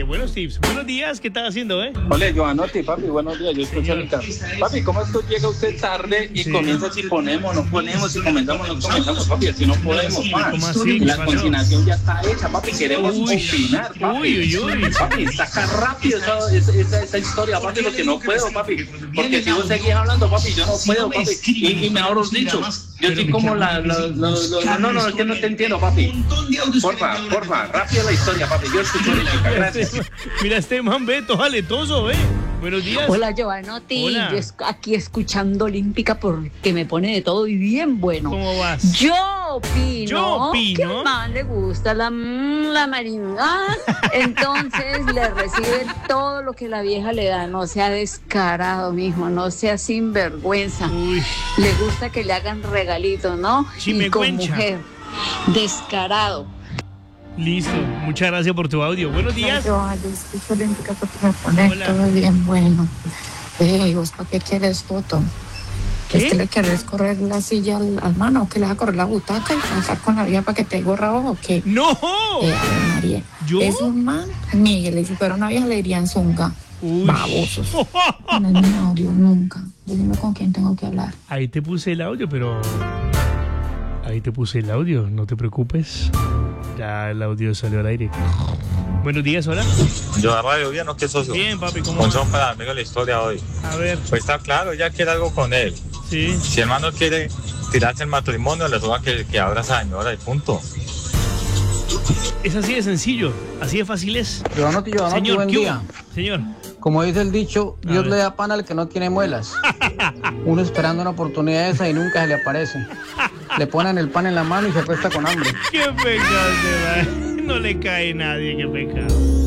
buenos tips. Buenos días, ¿qué estás haciendo, Hola, Giovanotti, papi, buenos días, yo escucho el carro. Papi, ¿cómo esto llega usted tarde y comienza si ponemos, no ponemos, si comenzamos, no comenzamos, papi? Así no podemos, papi. ¿Cómo así? La consignación ya está hecha, papi, queremos opinar, papi. Uy. Papi, saca rápido esa historia, papi, porque no puedo, papi. Porque si vos seguís hablando, papi, yo no puedo, papi. Y mejor dicho, yo soy como no, es que no te entiendo, papi. Porfa, rápido la historia, papi, yo escucho Olímpica, gracias. Mira, este man ve todo aletoso, Buenos días. Hola, Giovanotti. Hola. Yo aquí escuchando Olímpica porque me pone de todo y bien bueno. ¿Cómo vas? Yo opino que ¿no? al man le gusta la marina. Entonces le recibe todo lo que la vieja le da. No sea descarado, mijo. No sea sinvergüenza. Uy. Le gusta que le hagan regalitos, ¿no? Sí, y me con cuencha. mujer. Descarado. Listo, muchas gracias por tu audio. Buenos días. Yo escucho Olímpica porque me pone Hola. todo bien bueno. ¿Y vos para qué quieres foto? ¿Qué? ¿Es que le querés correr la silla al mano o que le vas a correr la butaca y pasar con la vieja para que te diga rabo o qué? ¡No! María. ¿Yo? Es un man, Miguel, y si fuera una vieja le dirían zunga. Uy. Babosos. No es mi audio, nunca. Dime con quién tengo que hablar. Ahí te puse el audio, pero... Ahí te puse el audio, no te preocupes. Ya el audio salió al aire. Buenos días, hola. Yo a radio bien, ¿no? ¿Qué socio? Bien, papi, ¿cómo Un vas? son para amigo la historia hoy. A ver, Pues está claro, ella quiere algo con él. sí. Si el man no quiere tirarse el matrimonio, le toca que abra esa señora y punto. Es así de sencillo, así de fácil es. Giovanotti, Señor, buen ¿qué hubo? día. Señor. Como dice el dicho, A Dios ver. le da pan al que no tiene muelas. Uno esperando una oportunidad esa y nunca se le aparece. Le ponen el pan en la mano y se acuesta con hambre. Qué pecado, man. No le cae nadie, qué pecado.